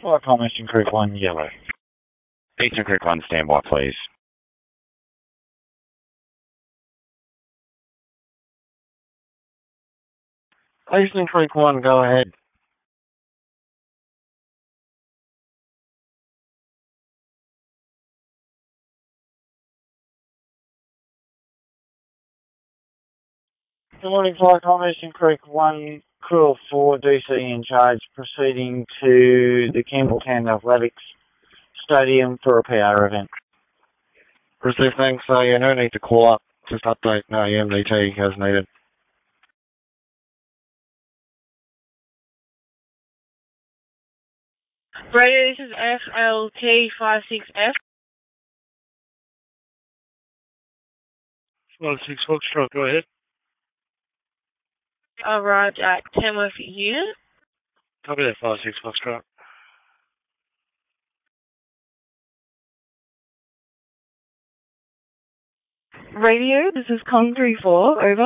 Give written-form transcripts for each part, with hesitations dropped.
Flight Call Eastern Creek 1, yellow. Eastern Creek 1, stand by, please. Eastern Creek 1, go ahead. Good morning, Flight Call Eastern Creek 1, crew of 4, DC in charge, proceeding to the Campbelltown Athletics Stadium for a PR event. Received, thanks. Yeah, no need to call up. Just update MDT as needed. Radio, this is FLT56F. 56 Foxtrot, go ahead. Arrived at Tamworth Unit. Copy that, 56 Foxtrot. Radio, this is Con 34, over.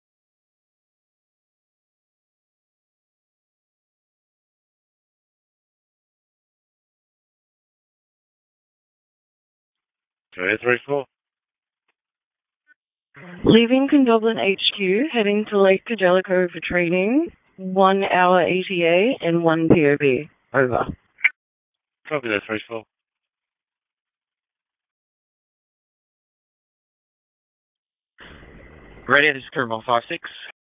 Go ahead, 34. Leaving Condobolin HQ, heading to Lake Angelico for training. 1 hour ETA and 1 POB. Over. Copy that, 34. Radio, this is Crew 156.